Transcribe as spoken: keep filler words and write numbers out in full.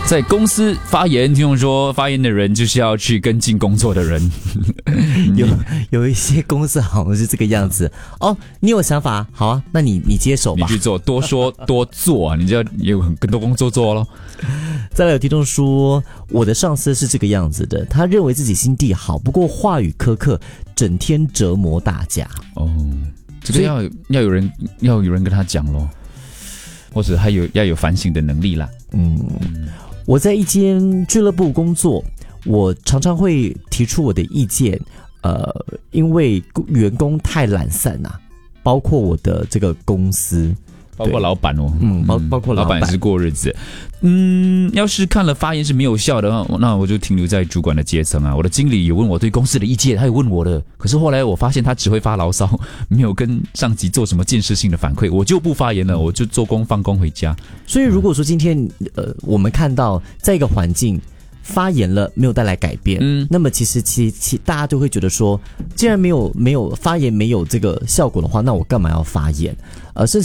在公司发言，听众说发言的人就是要去跟进工作的人。 有有一些公司好像是这个样子哦，你有想法，好啊，那你你接手吧， 你去做，多说多做啊，你就要有很多工作做咯。 再来有听众说，我的上司是这个样子的，他认为自己心地好，不过话语苛刻，整天折磨大家。 哦，这个要要有人要有人跟他讲咯，或者还有要有反省的能力啦。 嗯，我在一间俱乐部工作，我常常会提出我的意见，呃，因为员工太懒散啊，包括我的这个公司。 包括老板哦， 嗯，包包括老板， 老板也是过日子。嗯，要是看了发言是没有效的话，那我就停留在主管的阶层啊。我的经理有问我对公司的意见，他有问我的，可是后来我发现他只会发牢骚，没有跟上级做什么建设性的反馈，我就不发言了，我就做工放工回家。 所以如果说今天呃，我们看到在一个环境发言了没有带来改变，嗯，那么其实其其大家都会觉得说，既然没有没有发言没有这个效果的话，那我干嘛要发言？呃，甚至